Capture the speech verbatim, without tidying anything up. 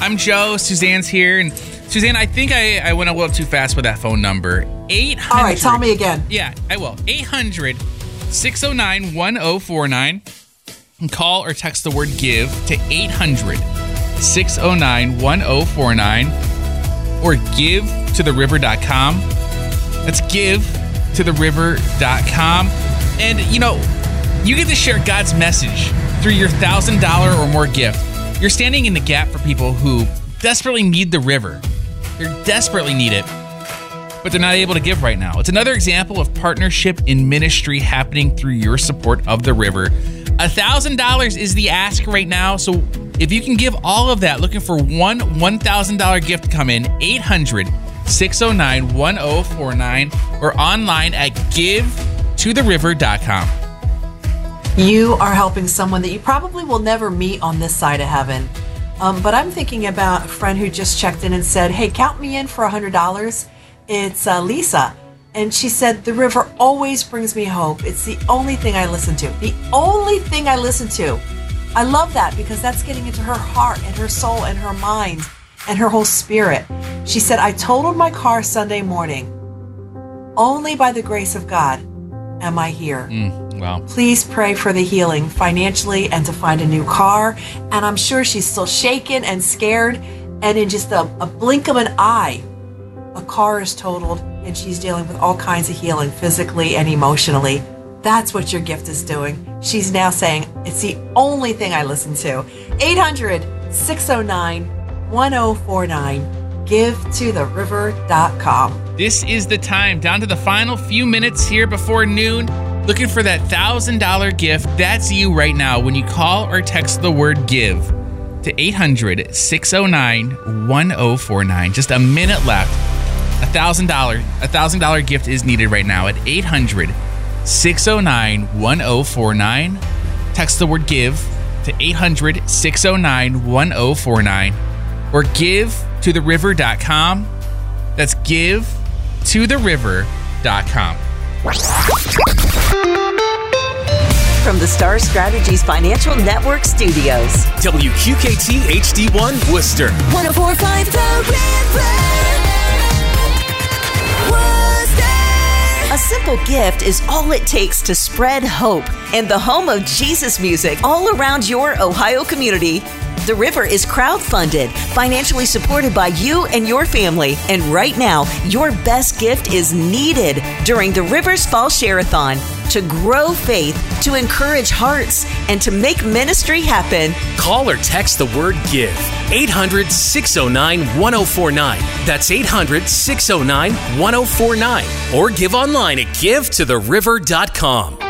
I'm Joe. Suzanne's here. And Suzanne, I think I, I went a little too fast with that phone number. eight hundred All right, tell me again. Yeah, I will. eight hundred, six oh nine, one oh four nine. And call or text the word give to eight hundred, six oh nine, one oh four nine. Or give to the river dot com. That's give to the river dot com. And, you know, you get to share God's message through your one thousand dollars or more gift. You're standing in the gap for people who desperately need the river. They desperately need it, but they're not able to give right now. It's another example of partnership in ministry happening through your support of the river. one thousand dollars is the ask right now, so if you can give all of that, looking for one one thousand dollars gift to come in, eight hundred, six oh nine, one oh four nine, or online at give to the river dot com. You are helping someone that you probably will never meet on this side of heaven. Um, but I'm thinking about a friend who just checked in and said, hey, count me in for one hundred dollars. It's uh, Lisa. And she said, the river always brings me hope. It's the only thing I listen to. The only thing I listen to. I love that because that's getting into her heart and her soul and her mind and her whole spirit. She said, I totaled my car Sunday morning. Only by the grace of God am I here. Mm, wow. Please pray for the healing financially and to find a new car. And I'm sure she's still shaken and scared. And in just a, a blink of an eye, a car is totaled and she's dealing with all kinds of healing physically and emotionally. That's what your gift is doing. She's now saying, it's the only thing I listen to. eight hundred, six oh nine, one oh four nine. give to the river dot com. This is the time, down to the final few minutes here before noon. Looking for that one thousand dollars gift. That's you right now when you call or text the word give to eight hundred, six oh nine, one oh four nine. Just a minute left. A one thousand dollars a one thousand dollars gift is needed right now at eight hundred, six oh nine, one oh four nine. Text the word give to eight hundred, six oh nine, one oh four nine. Or give to the river dot com. That's give to the river dot com. From the Star Strategies Financial Network Studios. W Q K T H D one Worcester. one oh four point five The River. A simple gift is all it takes to spread hope. And the home of Jesus music all around your Ohio community. The River is crowdfunded, financially supported by you and your family. And right now, your best gift is needed during the River's Fall Share-a-thon to grow faith, to encourage hearts, and to make ministry happen. Call or text the word give. eight hundred, six oh nine, one oh four nine. That's eight hundred, six oh nine, one oh four nine. Or give online at give to the river dot com.